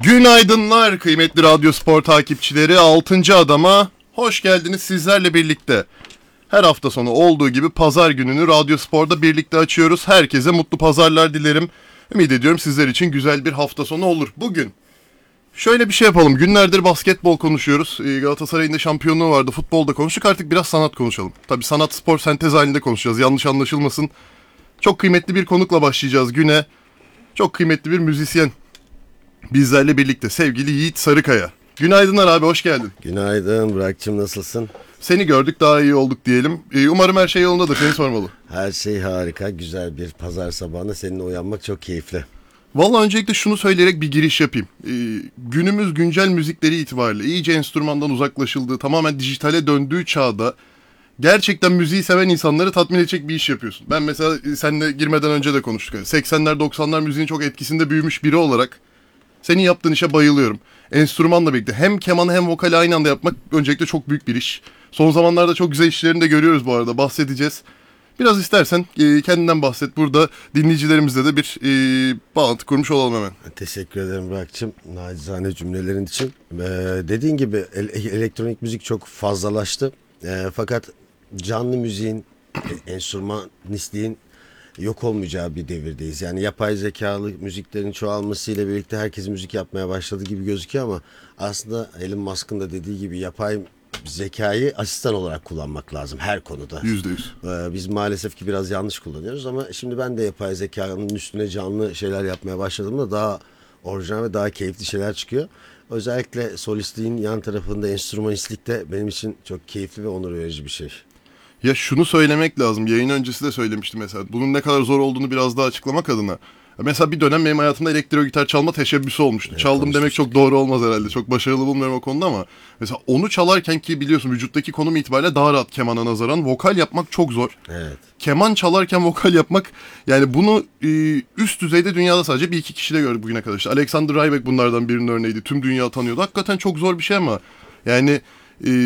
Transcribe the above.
Günaydınlar kıymetli Radyo Spor takipçileri. 6. Adama hoş geldiniz sizlerle birlikte. Her hafta sonu olduğu gibi pazar gününü Radyo Spor'da birlikte açıyoruz. Herkese mutlu pazarlar dilerim. Ümit ediyorum sizler için güzel bir hafta sonu olur. Bugün şöyle bir şey yapalım. Günlerdir basketbol konuşuyoruz. Galatasaray'ın da şampiyonluğu vardı. Futbolda konuştuk. Artık biraz sanat konuşalım. Tabii sanat spor sentez halinde konuşacağız. Yanlış anlaşılmasın. Çok kıymetli bir konukla başlayacağız güne. Çok kıymetli bir müzisyen. Bizlerle birlikte sevgili Yiğit Sarıkaya. Günaydınlar abi, hoş geldin. Günaydın Burak'cığım, nasılsın? Seni gördük, daha iyi olduk diyelim. Umarım her şey yolundadır, seni sormalı. Her şey harika, güzel bir pazar sabahında seninle uyanmak çok keyifli. Vallahi öncelikle şunu söyleyerek bir giriş yapayım. Günümüz güncel müzikleri itibariyle iyice enstrümandan uzaklaşıldığı, tamamen dijitale döndüğü çağda gerçekten müziği seven insanları tatmin edecek bir iş yapıyorsun. Ben mesela seninle girmeden önce de konuştuk. 80'ler 90'lar müziğin çok etkisinde büyümüş biri olarak senin yaptığın işe bayılıyorum. Enstrümanla birlikte hem kemanı hem vokali aynı anda yapmak öncelikle çok büyük bir iş. Son zamanlarda çok güzel işlerini de görüyoruz bu arada, bahsedeceğiz. Biraz istersen kendinden bahset. Burada dinleyicilerimizle de bir bağlantı kurmuş olalım hemen. Teşekkür ederim Burak'cığım, nacizane cümlelerin için. Dediğin gibi elektronik müzik çok fazlalaştı. Fakat canlı müziğin, enstrümanistliğin yok olmayacağı bir devirdeyiz. Yani yapay zekalı müziklerin çoğalmasıyla birlikte herkes müzik yapmaya başladı gibi gözüküyor ama aslında Elon Musk'ın da dediği gibi yapay zekayı asistan olarak kullanmak lazım her konuda. %100. Biz maalesef ki biraz yanlış kullanıyoruz ama şimdi ben de yapay zekanın üstüne canlı şeyler yapmaya başladığımda daha orijinal ve daha keyifli şeyler çıkıyor. Özellikle solistliğin yan tarafında enstrümanistlik de benim için çok keyifli ve onur verici bir şey. Ya şunu söylemek lazım. Yayın öncesi de söylemiştim mesela. Bunun ne kadar zor olduğunu biraz daha açıklamak adına. Mesela bir dönem benim hayatımda elektro gitar çalma teşebbüsü olmuştu. Evet, Çaldım demek çok doğru olmaz herhalde. Çok başarılı bulmuyorum o konuda ama mesela onu çalarken, ki biliyorsun vücuttaki konum itibariyle daha rahat kemana nazaran, vokal yapmak çok zor. Evet. Keman çalarken vokal yapmak, yani bunu üst düzeyde dünyada sadece bir iki kişi de gördü bugüne kadar. İşte Alexander Rybak bunlardan birinin örneğiydi. Tüm dünya tanıyordu. Hakikaten çok zor bir şey ama yani